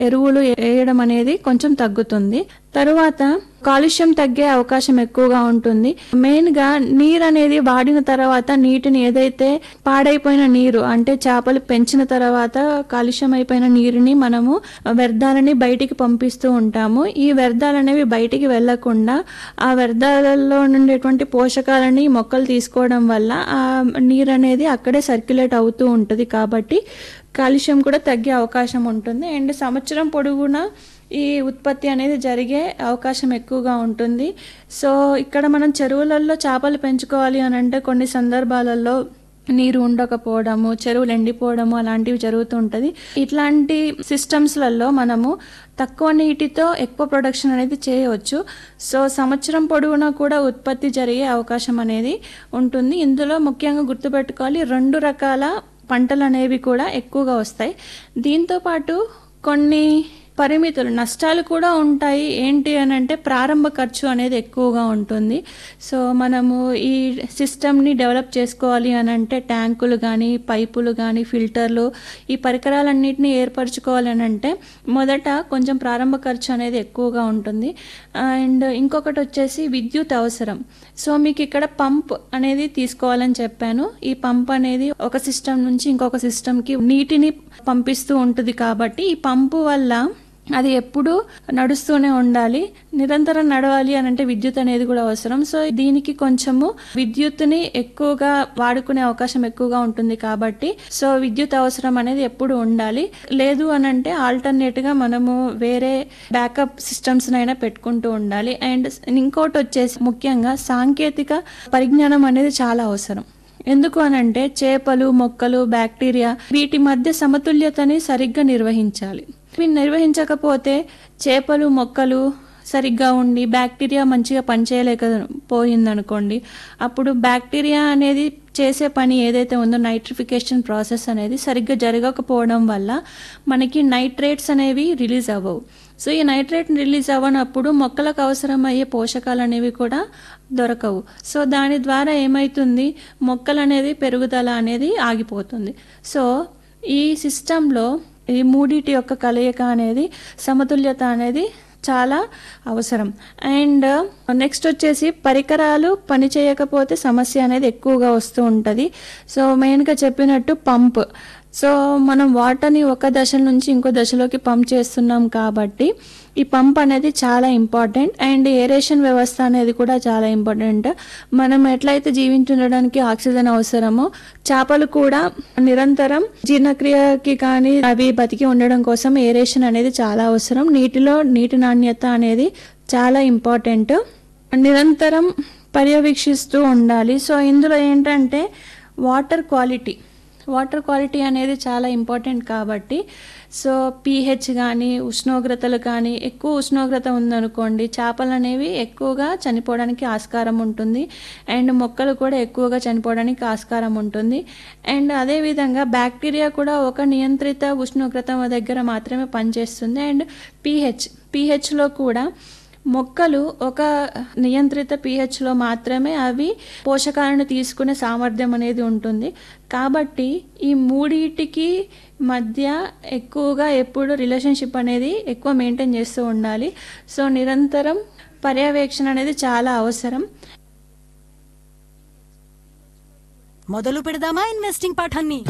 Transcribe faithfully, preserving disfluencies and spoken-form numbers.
ఎరువులు వేయడం అనేది కొంచెం తగ్గుతుంది. తరువాత కాలుష్యం తగ్గే అవకాశం ఎక్కువగా ఉంటుంది. మెయిన్ గా నీరు అనేది వాడిన తర్వాత నీటిని ఏదైతే పాడైపోయిన నీరు అంటే చేపలు పెంచిన తర్వాత కాలుష్యం అయిపోయిన నీరుని మనము వ్యర్థాలని బయటికి పంపిస్తూ ఉంటాము. ఈ వ్యర్థాలు అనేవి బయటికి వెళ్లకుండా ఆ వ్యర్థాలలో ఉండేటువంటి పోషకాలని మొక్కలు తీసుకోవడం వల్ల ఆ నీరు అనేది అక్కడే సర్క్యులేట్ అవుతూ ఉంటుంది. కాబట్టి కాలుష్యం కూడా తగ్గే అవకాశం ఉంటుంది. అండ్ సంవత్సరం పొడవునా ఈ ఉత్పత్తి అనేది జరిగే అవకాశం ఎక్కువగా ఉంటుంది. సో ఇక్కడ మనం చెరువులలో చేపలు పెంచుకోవాలి అని అంటే కొన్ని సందర్భాలలో నీరు ఉండకపోవడము, చెరువులు ఎండిపోవడము అలాంటివి జరుగుతూ ఉంటుంది. ఇట్లాంటి సిస్టమ్స్లలో మనము తక్కువ నీటితో ఎక్కువ ప్రొడక్షన్ అనేది చేయవచ్చు. సో సంవత్సరం పొడవునా కూడా ఉత్పత్తి జరిగే అవకాశం అనేది ఉంటుంది. ఇందులో ముఖ్యంగా గుర్తుపెట్టుకోవాలి, రెండు రకాల పంటలు అనేవి కూడా ఎక్కువగా వస్తాయి. దీంతో పాటు కొన్ని పరిమితులు నష్టాలు కూడా ఉంటాయి. ఏంటి అని అంటే ప్రారంభ ఖర్చు అనేది ఎక్కువగా ఉంటుంది. సో మనము ఈ సిస్టమ్ని డెవలప్ చేసుకోవాలి అని అంటే ట్యాంకులు కానీ, పైపులు కానీ, ఫిల్టర్లు, ఈ పరికరాలన్నింటినీ ఏర్పరచుకోవాలి అని అంటే మొదట కొంచెం ప్రారంభ ఖర్చు అనేది ఎక్కువగా ఉంటుంది. అండ్ ఇంకొకటి వచ్చేసి విద్యుత్ అవసరం. సో మీకు ఇక్కడ పంప్ అనేది తీసుకోవాలని చెప్పాను. ఈ పంప్ అనేది ఒక సిస్టమ్ నుంచి ఇంకొక సిస్టమ్కి నీటిని పంపిస్తూ ఉంటుంది. కాబట్టి ఈ పంపు వల్ల అది ఎప్పుడు నడుస్తూనే ఉండాలి. నిరంతరం నడవాలి అని అంటే విద్యుత్ అనేది కూడా అవసరం. సో దీనికి కొంచెము విద్యుత్తుని ఎక్కువగా వాడుకునే అవకాశం ఎక్కువగా ఉంటుంది. కాబట్టి సో విద్యుత్ అవసరం అనేది ఎప్పుడు ఉండాలి. లేదు అని అంటే ఆల్టర్నేట్ గా మనము వేరే బ్యాకప్ సిస్టమ్స్ అయినా పెట్టుకుంటూ ఉండాలి. అండ్ ఇంకోటి వచ్చేసి ముఖ్యంగా సాంకేతిక పరిజ్ఞానం అనేది చాలా అవసరం. ఎందుకు అనంటే చేపలు, మొక్కలు, బ్యాక్టీరియా వీటి మధ్య సమతుల్యతని సరిగ్గా నిర్వహించాలి. వీటిని నిర్వహించకపోతే చేపలు, మొక్కలు సరిగ్గా ఉండి బ్యాక్టీరియా మంచిగా పనిచేయలేకపోయిందనుకోండి, అప్పుడు బ్యాక్టీరియా అనేది చేసే పని ఏదైతే ఉందో నైట్రిఫికేషన్ ప్రాసెస్ అనేది సరిగ్గా జరగకపోవడం వల్ల మనకి నైట్రేట్స్ అనేవి రిలీజ్ అవ్వవు. సో ఈ నైట్రేట్ రిలీజ్ అవ్వనప్పుడు మొక్కలకు అవసరమయ్యే పోషకాలు అనేవి కూడా దొరకవు. సో దాని ద్వారా ఏమవుతుంది, మొక్కలు అనేది పెరుగుదల అనేది ఆగిపోతుంది. సో ఈ సిస్టంలో ఈ మూడిటి యొక్క కలయిక అనేది సమతుల్యత అనేది చాలా అవసరం. అండ్ నెక్స్ట్ వచ్చేసి పరికరాలు పని చేయకపోతే సమస్య అనేది ఎక్కువగా వస్తూ ఉంటుంది. సో మెయిన్గా చెప్పినట్టు పంప్. సో మనం వాటర్ని ఒక దశ నుంచి ఇంకో దశలోకి పంప్ చేస్తున్నాం కాబట్టి ఈ పంప్ అనేది చాలా ఇంపార్టెంట్. అండ్ ఏరేషన్ వ్యవస్థ అనేది కూడా చాలా ఇంపార్టెంట్. మనం ఎట్లయితే జీవించుండడానికి ఆక్సిజన్ అవసరమో చేపలు కూడా నిరంతరం జీర్ణక్రియకి కానీ అవి బతికి ఉండడం కోసం ఏరేషన్ అనేది చాలా అవసరం. నీటిలో నీటి నాణ్యత అనేది చాలా ఇంపార్టెంట్. నిరంతరం పర్యవేక్షిస్తూ ఉండాలి. సో ఇందులో ఏంటంటే వాటర్ క్వాలిటీ వాటర్ క్వాలిటీ అనేది చాలా ఇంపార్టెంట్. కాబట్టి సో పీహెచ్ కానీ ఉష్ణోగ్రతలు కానీ ఎక్కువ ఉష్ణోగ్రత ఉందనుకోండి చేపలు అనేవి ఎక్కువగా చనిపోవడానికి ఆస్కారం ఉంటుంది. అండ్ మొక్కలు కూడా ఎక్కువగా చనిపోవడానికి ఆస్కారం ఉంటుంది. అండ్ అదేవిధంగా బ్యాక్టీరియా కూడా ఒక నియంత్రిత ఉష్ణోగ్రత దగ్గర మాత్రమే పనిచేస్తుంది. అండ్ పీహెచ్ పీహెచ్లో కూడా మొక్కలు ఒక నియంత్రిత పీహెచ్లో మాత్రమే అవి పోషకాలను తీసుకునే సామర్థ్యం అనేది ఉంటుంది. కాబట్టి ఈ మూడింటికి మధ్య ఎక్కువగా ఎప్పుడు రిలేషన్షిప్ అనేది ఎక్కువ మెయింటైన్ చేస్తూ ఉండాలి. సో నిరంతరం పర్యవేక్షణ అనేది చాలా అవసరం. మొదలు పెడదామా ఇన్వెస్టింగ్ పాఠాన్ని?